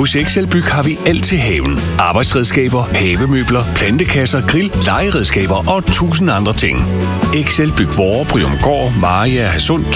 Hos Excelbyg har vi alt til haven. Arbejdsredskaber, havemøbler, plantekasser, grill, legeredskaber og 1000 andre ting. Excelbyg Vorre, Bryumgård, Maria, Hadsund,